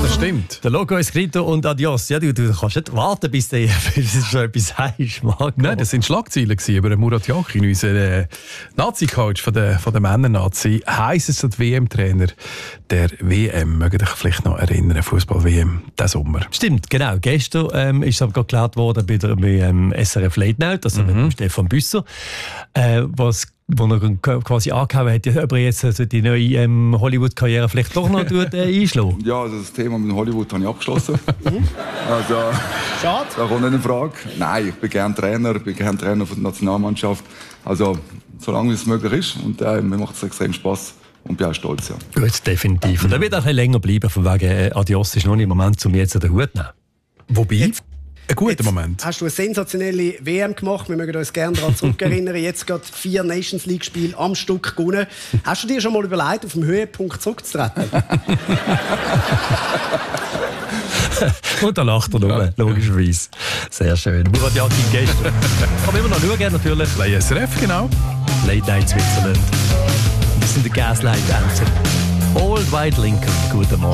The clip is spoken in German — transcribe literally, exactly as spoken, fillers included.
Das stimmt. Der Logo Escrito und Adios. Ja, du, du kannst nicht warten, bis du schon etwas sagst, Marco. Nein, das sind Schlagzeilen über Murat Yakin, unseren äh, Nazi-Coach von der, von der Männer-Nazi. Heissester W M-Trainer der W M. Mögt euch vielleicht noch erinnern, Fußball-W M diesen Sommer. Stimmt, genau. Gestern ähm, ist es aber geklärt worden bei, der, bei ähm, S R F Late Night, also mhm. mit Stefan Büsser, äh, was wo er quasi angehauen hat, ob er jetzt also die neue ähm, Hollywood-Karriere vielleicht doch noch tut, äh, einschlagen. Ja, also das Thema mit Hollywood habe ich abgeschlossen. also, Schade. Da kommt nicht in Frage. Nein, ich bin gerne Trainer, ich bin gerne Trainer von der Nationalmannschaft. Also, solange es möglich ist. Und äh, mir macht es extrem Spass. Und bin auch stolz, ja. Gut, definitiv. Und er wird auch ein bisschen länger bleiben, von wegen äh, Adios ist noch nicht im Moment, um jetzt den Hut zu nehmen. Wobei... Jetzt ein guter Jetzt Moment. Hast du eine sensationelle W M gemacht? Wir mögen uns gerne daran zurückerinnern. Jetzt gerade vier Nations League-Spiele am Stück gewonnen. Hast du dir schon mal überlegt, auf dem Höhepunkt zurückzutreten? Und da lacht er nur, logischerweise. Sehr schön. Murat Yakin gestern. Kann man immer noch schauen, natürlich. Bei S R F, genau. Late Night Switzerland. Das sind die Gaslight Anthem. Old White Lincoln. Guten Morgen.